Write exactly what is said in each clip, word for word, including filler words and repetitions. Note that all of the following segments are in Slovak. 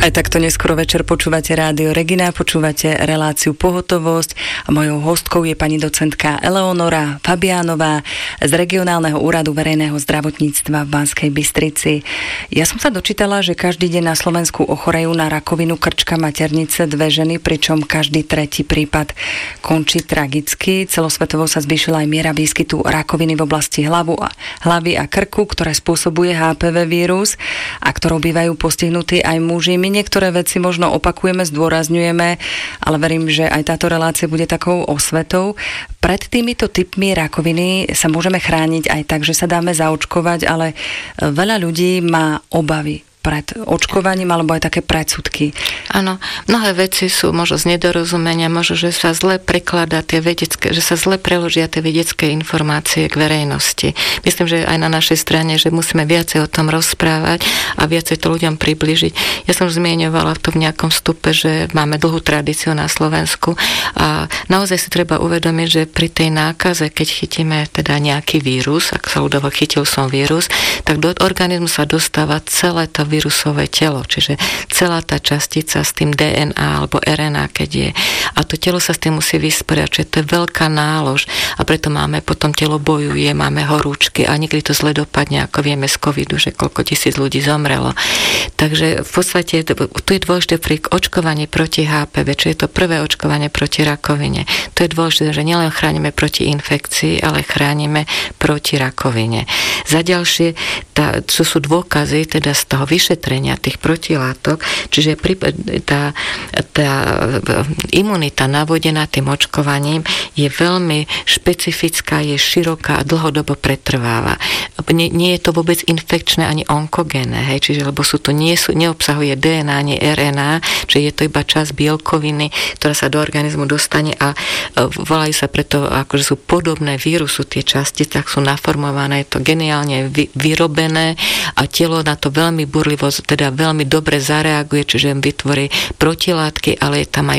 Aj takto neskoro večer počúvate Rádio Regina, počúvate reláciu Pohotovosť a mojou hostkou je pani docentka Eleonora Fabiánová z Regionálneho úradu verejného zdravotníctva v Banskej Bystrici. Ja som sa dočítala, že každý deň na Slovensku ochorejú na rakovinu krčka maternice dve ženy, pričom každý tretí prípad končí tragicky. Celosvetovo sa zvýšila aj miera výskytu rakoviny v oblasti hlavu a, hlavy a krku, ktoré spôsobuje há pé vé vírus a ktorou bývajú postihnutí aj muži. My niektoré veci možno opakujeme, zdôrazňujeme, ale verím, že aj táto relácia bude takou osvetou. Pred týmito typmi rakoviny sa môžeme chrániť aj tak, že sa dáme zaočkovať, ale veľa ľudí má obavy pred očkovaním alebo aj také predsudky. Áno, mnohé veci sú možno z nedorozumenia, možno, že sa zle prekladá tie vedecké, že sa zle preložia tie vedecké informácie k verejnosti. Myslím, že aj na našej strane, že musíme viacej o tom rozprávať a viacej to ľuďom približiť. Ja som už zmieňovala to v nejakom vstupe, že máme dlhú tradíciu na Slovensku a naozaj si treba uvedomiť, že pri tej nákaze, keď chytíme teda nejaký vírus, ak sa ľudovo chytil som vírus, tak do organizmu sa dostáva celé to vírusové telo, čiže celá tá častica s tým dé en á alebo er en á, keď je. A to telo sa s tým musí vysporiadať, čiže to je veľká nálož a preto máme, potom telo bojuje, máme horúčky a niekedy to zle dopadne, ako vieme z covidu, že koľko tisíc ľudí zomrelo. Takže v podstate tu je dôležité pri očkovaní proti há pé vé, čiže je to prvé očkovanie proti rakovine. To je dôležité, že nielen chránime proti infekcii, ale chránime proti rakovine. Za ďalšie, tá, čo sú dôkazy teda z toho vyšetrenia tých protilátok, čiže tá, tá imunita navodená tým očkovaním je veľmi špecifická, je široká a dlhodobo pretrváva. Nie, nie je to vôbec infekčné ani onkogénne, hej, čiže lebo sú to, nie sú, neobsahuje dé en á ani er en á, čiže je to iba časť bielkoviny, ktorá sa do organizmu dostane a volajú sa preto, akože sú podobné vírusu tie časti, tak sú naformované, je to geniálne vy, vyrobené a telo na to veľmi burlivo, teda veľmi dobre zareaguje, čiže vytvorí protilátky, ale je tam aj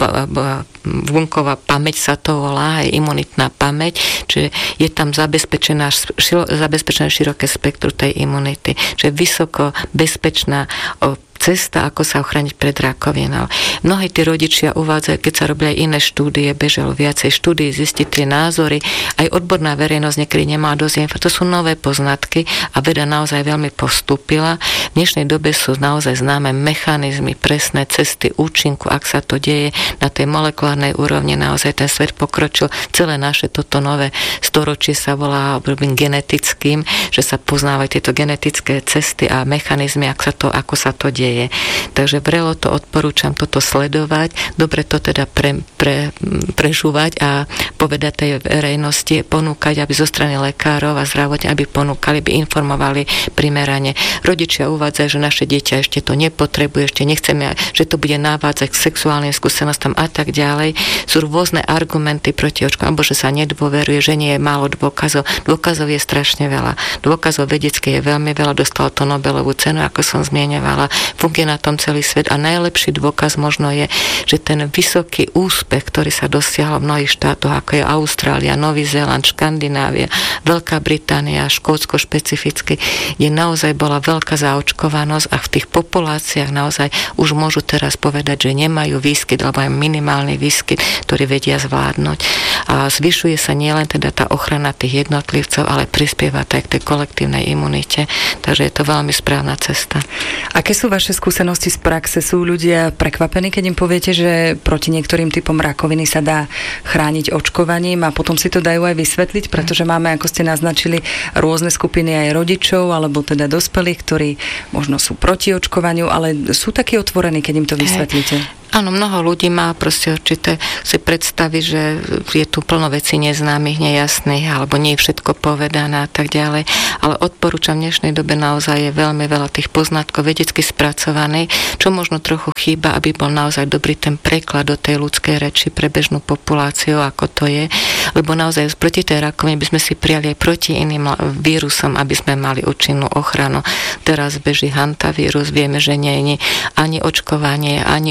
bunková pamäť sa to volá, aj imunitná pamäť, čiže je tam zabezpečená, zabezpečené široké spektrum tej imunity, čiže vysoko bezpečná cesta, ako sa ochrániť pred rakovinou. Mnohí tí rodičia uvádzajú, keď sa robili aj iné štúdie, bežalo viacej štúdií, zistiť tie názory, aj odborná verejnosť niekedy nemá dosť informácií. To sú nové poznatky a veda naozaj veľmi postúpila. V dnešnej dobe sú naozaj známe mechanizmy, presné cesty účinku, ak sa to deje na tej molekulárnej úrovni, naozaj ten svet pokročil. Celé naše toto nové storočie sa volá genetickým, že sa poznávajú tieto genetické cesty a mechanizmy, ak sa to, ako sa to deje. Je. Takže vrelo to odporúčam toto sledovať, dobre to teda pre, pre, prežúvať a povedať tej verejnosti, ponúkať, aby zo strany lekárov a zdravotne, aby ponúkali, aby informovali primerane. Rodičia uvádzajú, že naše dieťa ešte to nepotrebuje, ešte nechceme, že to bude navádzať k sexuálnym skúsenostom a tak ďalej. Sú rôzne argumenty proti očkovaniu, alebo že sa nedôveruje, že nie je málo dôkazov. Dôkazov je strašne veľa. Dôkazov vedeckých je veľmi veľa, dostalo to Nobelovú cenu, ako som zmieňovala. Funguje na tom celý svet a najlepší dôkaz možno je, že ten vysoký úspech, ktorý sa dosiahol v mnohých štátoch, ako je Austrália, Nový Zéland, Škandinávia, Veľká Británia, Škótsko špecificky, kde naozaj bola veľká zaočkovanosť a v tých populáciách naozaj už môžu teraz povedať, že nemajú výskyt alebo aj minimálny výskyt, ktorý vedia zvládnuť. A zvyšuje sa nielen teda tá ochrana tých jednotlivcov, ale prispieva to aj k tej kolektívnej imunite. Takže je to veľmi správna cesta. Aké sú vaše skúsenosti z praxe? Sú ľudia prekvapení, keď im poviete, že proti niektorým typom rakoviny sa dá chrániť očkovaním a potom si to dajú aj vysvetliť, pretože máme, ako ste naznačili, rôzne skupiny aj rodičov alebo teda dospelých, ktorí možno sú proti očkovaniu, ale sú takí otvorení, keď im to vysvetlíte. Áno, mnoho ľudí má proste určité si predstaviť, že je tu plno vecí neznámych, nejasných, alebo nie je všetko povedané a tak ďalej. Ale odporúčam, v dnešnej dobe naozaj je veľmi veľa tých poznatkov vedecky spracovaných, čo možno trochu chýba, aby bol naozaj dobrý ten preklad do tej ľudskej reči pre bežnú populáciu, ako to je. Lebo naozaj proti tej rakovine by sme si prijali aj proti iným vírusom, aby sme mali účinnú ochranu. Teraz beží hantavírus, vieme, že nie je ani očkovanie, ani účinná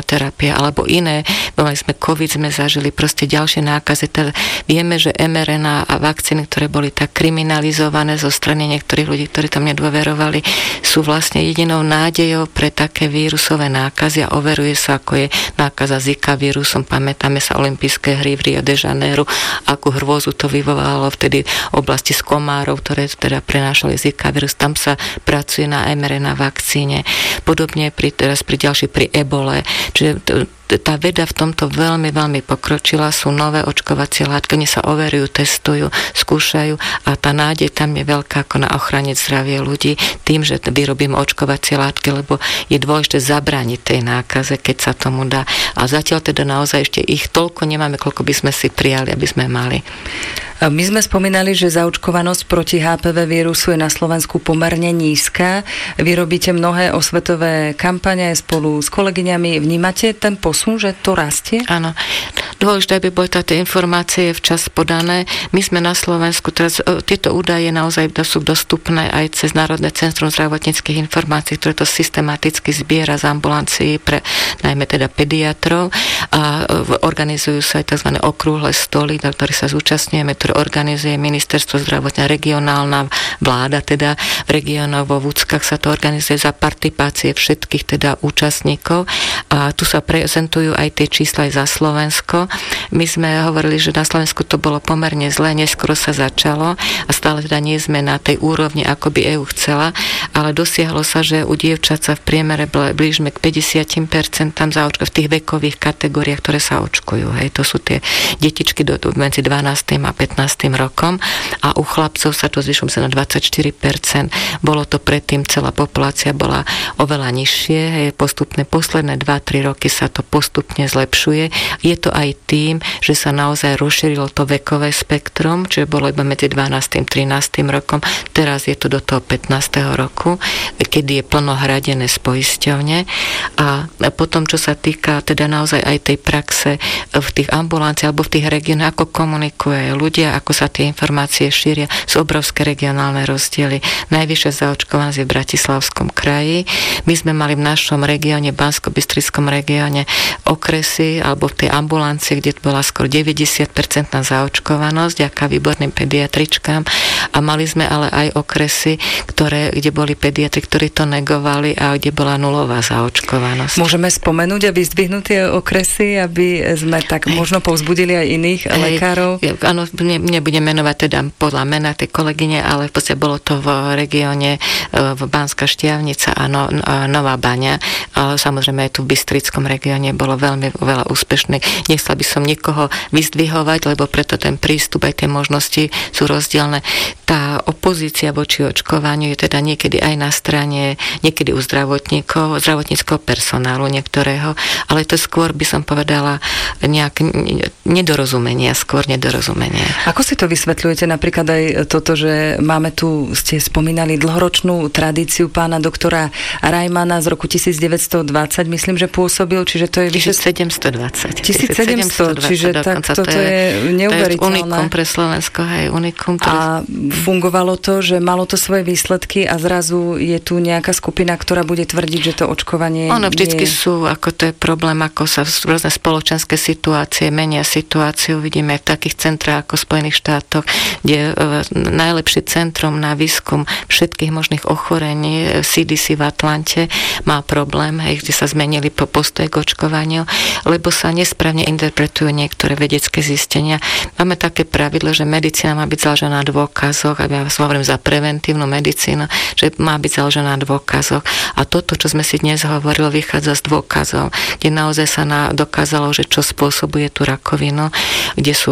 chemioterapia alebo iné, mali sme COVID, sme zažili proste ďalšie nákazy. Teda vieme, že em er en á a vakcíny, ktoré boli tak kriminalizované zo strany niektorých ľudí, ktorí tam nedôverovali, sú vlastne jedinou nádejou pre také vírusové nákazy a overuje sa, ako je nákaza Zika vírusom. Pamätáme sa olympijské hry v Rio de Janeiro, akú hrôzu to vyvolalo vtedy v oblasti z komárov, ktoré teda prenášali Zika vírus. Tam sa pracuje na em er en á vakcíne. Podobne pri, teraz pri ďalšej, pri ebole. Čiže to, tá veda v tomto veľmi, veľmi pokročila, sú nové očkovacie látky, oni sa overujú, testujú, skúšajú a tá nádej tam je veľká ako na ochrane zdravia ľudí tým, že vyrobíme očkovacie látky, lebo je dôležité zabrániť tej nákaze, keď sa tomu dá. A zatiaľ teda naozaj ešte ich toľko nemáme, koľko by sme si prijali, aby sme mali. My sme spomínali, že zaočkovanosť proti há pé vé vírusu je na Slovensku pomerne nízka. Vy robíte mnohé osvetové kampane spolu s kolegyňami. Vnímate ten posun, že to rastie? Áno. Dôležité, aby boli tie informácie včas podané. My sme na Slovensku, teraz tieto údaje naozaj sú dostupné aj cez Národné centrum zdravotníckych informácií, ktoré to systematicky zbiera z ambulancií pre najmä teda pediatrov a organizujú sa aj tzv. Okrúhle stoly, na ktorých sa zúčastňujeme, ktoré organizuje Ministerstvo zdravotníctva, regionálna vláda, teda v regiónoch vo Vúckach sa to organizuje za participácie všetkých teda účastníkov a tu sa prezentujú aj tie čísla aj za Slovensko. My sme hovorili, že na Slovensku to bolo pomerne zlé, neskoro sa začalo a stále teda nie sme na tej úrovni, ako by é ú chcela, ale dosiahlo sa, že u dievčat sa v priemere blížme k päťdesiat percent zaočko v tých vekových kategóriách, ktoré sa očkujú. Hej. To sú tie detičky do, medzi dvanástim a pätnástym rokom a u chlapcov sa to zvyšilo sa na dvadsaťštyri percent. Bolo to predtým, celá populácia bola oveľa nižšie. Hej. Postupne posledné dva tri roky sa to postupne zlepšuje. Je to aj tým, že sa naozaj rozšírilo to vekové spektrum, čiže bolo iba medzi dvanástim a trinástym rokom. Teraz je to do toho pätnásteho roku, kedy je plno hradené z poisťovne. A potom, čo sa týka teda naozaj aj tej praxe v tých ambulanciách alebo v tých regiónoch, ako komunikujú ľudia, ako sa tie informácie šíria, sú obrovské regionálne rozdiely. Najvyššia zaočkovanosť je v Bratislavskom kraji. My sme mali v našom regióne, Banskobystrickom regióne, okresy alebo v tej ambulancii, kde bola skoro deväťdesiat percent zaočkovanosť, ďaká výborným pediatričkám. A mali sme ale aj okresy, ktoré, kde boli pediatri, ktorí to negovali a kde bola nulová zaočkovanosť. Môžeme spomenúť a vyzdvihnúť tie okresy, aby sme tak možno povzbudili aj iných Hej, lekárov? Áno, ne, nebudem menovať teda podľa mena tej kolegyne, ale v podstate bolo to v regióne v Banská Štiavnica a, no, a Nová Baňa. Ale samozrejme aj tu v Bystrickom regióne bolo veľmi veľa úspešných. Nechcela by som niekoho vyzdvihovať, lebo preto ten prístup aj tie možnosti sú rozdielne. Tá opozícia voči očkovaniu je teda niekedy aj na strane, niekedy u zdravotníkov, zdravotníckeho personálu niektorého, ale to skôr by som povedala nejak nedorozumenia, skôr nedorozumenia. Ako si to vysvetľujete napríklad aj toto, že máme tu, ste spomínali dlhoročnú tradíciu pána doktora Rajmana z roku devätnásťstodvadsať, myslím, že pôsobil, čiže to je vyše... tisícsedemstodvadsať. tisícsedemsto, čiže tak toto to je, je neuveriteľné. To je unikum pre Slovensko, hej, unikum. Ktoré... A fungovalo to, že malo to svoje výsledky a zrazu je tu nejaká skupina, ktorá bude tvrdiť, že to očkovanie ono vždycky je... sú, ako to je problém, ako sa rôzne spoločenské situácie menia situáciu. Vidíme v takých centrách ako v Spojených štátoch, kde je najlepšie centrum na výskum všetkých možných ochorení, cé dé cé v Atlante má problém, hej, kde sa zmenili po postoje k očkovaniu, lebo sa nesprávne interpretujú niektoré vedecké zistenia. Máme také pravidlo, že medicína má byť založená na dôkazoch, a ja hovorím za preventívnu medicínu, že má byť založená na dôkazoch. A toto, čo sme si dnes hovorili, vychádza z dôkazov, kde naozaj sa na, dokázalo, že čo spôsobuje tú rakovinu, kde sú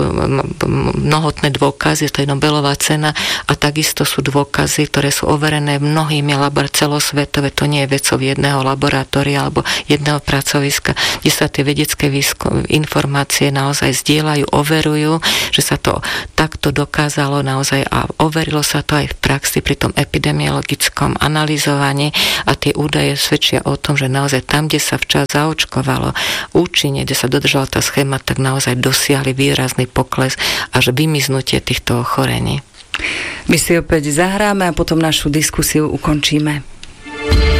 mnohotné dôkazy, to je Nobelová cena a takisto sú dôkazy, ktoré sú overené mnohými laboratóriami celosvetové, to nie je vecou jedného laboratória alebo jedného pracoviska, kde sa tie vedecké výskum, informácie naozaj zdieľajú, overujú, že sa to takto dokázalo naozaj a overilo sa to aj v praxi pri tom epidemiologickom analyzovaní a tie údaje svedčia o tom, že naozaj tam, kde sa včas zaočkovalo účinne, kde sa dodržala tá schéma, tak naozaj dosiahli výrazný pokles až vymiznutie týchto ochorení. My si opäť zahráme a potom našu diskusiu ukončíme.